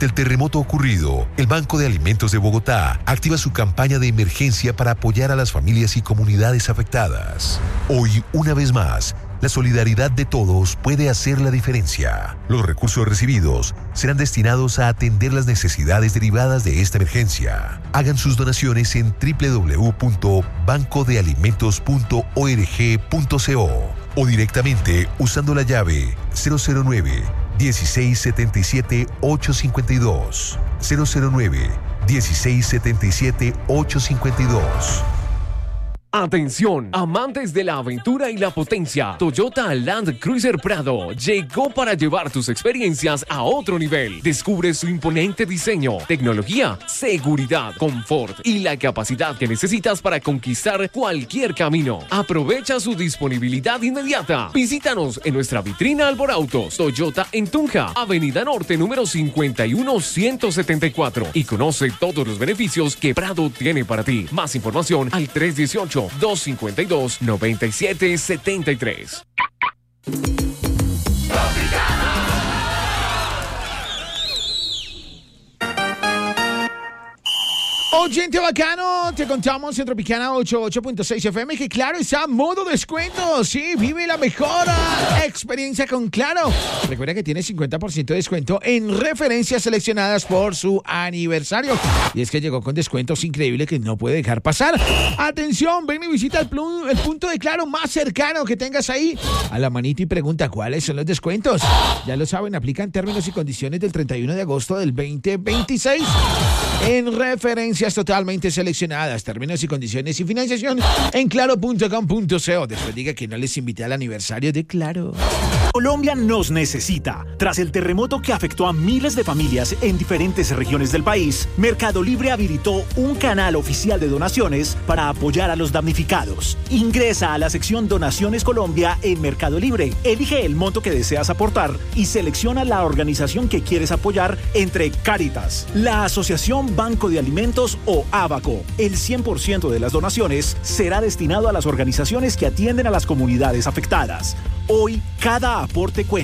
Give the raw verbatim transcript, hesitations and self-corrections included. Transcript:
Ante el terremoto ocurrido, el Banco de Alimentos de Bogotá activa su campaña de emergencia para apoyar a las familias y comunidades afectadas. Hoy, una vez más, la solidaridad de todos puede hacer la diferencia. Los recursos recibidos serán destinados a atender las necesidades derivadas de esta emergencia. Hagan sus donaciones en doble u doble u doble u punto banco de alimentos punto org punto co o directamente usando la llave cero cero nueve, dieciséis setenta y siete, ochocientos cincuenta y dos. cero cero nueve, dieciséis setenta y siete, ochocientos cincuenta y dos. Atención, amantes de la aventura y la potencia. Toyota Land Cruiser Prado llegó para llevar tus experiencias a otro nivel. Descubre su imponente diseño, tecnología, seguridad, confort y la capacidad que necesitas para conquistar cualquier camino. Aprovecha su disponibilidad inmediata. Visítanos en nuestra vitrina Alborautos, Toyota en Tunja, Avenida Norte número cincuenta y uno, ciento setenta y cuatro, y conoce todos los beneficios que Prado tiene para ti. Más información al tres uno ocho, dos cinco dos, nueve siete siete tres. Oyente bacano, te contamos en Tropicana ochenta y ocho punto seis F M que Claro está a modo descuento. Sí, vive la mejor experiencia con Claro. Recuerda que tiene cincuenta por ciento de descuento en referencias seleccionadas por su aniversario. Y es que llegó con descuentos increíbles que no puede dejar pasar. Atención, ven y visita el, pl- el punto de Claro más cercano que tengas ahí a la manita y pregunta cuáles son los descuentos. Ya lo saben, aplican términos y condiciones del treinta y uno de agosto del veinte veintiséis. En referencias totalmente seleccionadas, términos y condiciones y financiación en claro punto com punto co. Después diga que no les invité al aniversario de Claro. Colombia nos necesita. Tras el terremoto que afectó a miles de familias en diferentes regiones del país, Mercado Libre habilitó un canal oficial de donaciones para apoyar a los damnificados. Ingresa a la sección Donaciones Colombia en Mercado Libre, elige el monto que deseas aportar y selecciona la organización que quieres apoyar entre Cáritas, la Asociación Banco de Alimentos o Abaco. El cien por ciento de las donaciones será destinado a las organizaciones que atienden a las comunidades afectadas. Hoy, cada aporte cuenta.